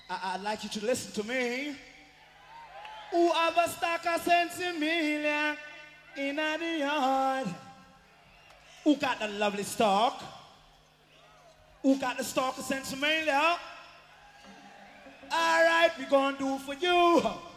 I'd like you to listen to me. Who have a stock of $1 in the yard? Who got the lovely stock? Who got the stock of $1? All right, we're gonna do for you.